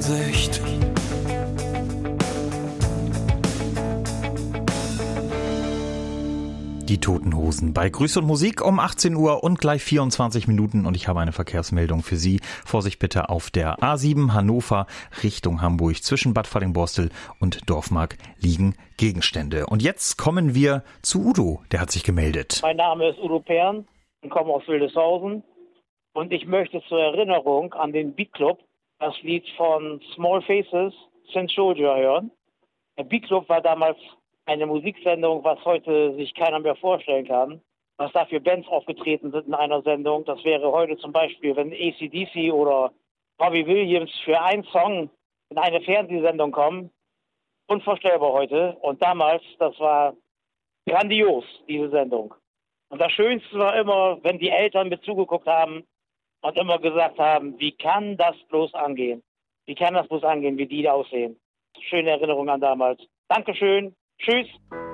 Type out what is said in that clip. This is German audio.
Gesicht. Die Toten Hosen bei Grüß und Musik um 18 Uhr und gleich 24 Minuten und ich habe eine Verkehrsmeldung für Sie. Vorsicht bitte auf der A7 Hannover Richtung Hamburg. Zwischen Bad Falling-Borstel und Dorfmark liegen Gegenstände. Und jetzt kommen wir zu Udo, der hat sich gemeldet. Mein Name ist Udo Pern und komme aus Wildeshausen und ich möchte zur Erinnerung an den Beat Club das Lied von Small Faces, St. Soldier hören. Der Beat Club war damals eine Musiksendung, was heute sich keiner mehr vorstellen kann. Was da für Bands aufgetreten sind in einer Sendung, das wäre heute zum Beispiel, wenn AC/DC oder Robbie Williams für einen Song in eine Fernsehsendung kommen. Unvorstellbar heute. Und damals, das war grandios, diese Sendung. Und das Schönste war immer, wenn die Eltern mit zugeguckt haben und immer gesagt haben, wie kann das bloß angehen? Wie kann das bloß angehen, wie die aussehen? Schöne Erinnerung an damals. Dankeschön. Tschüss.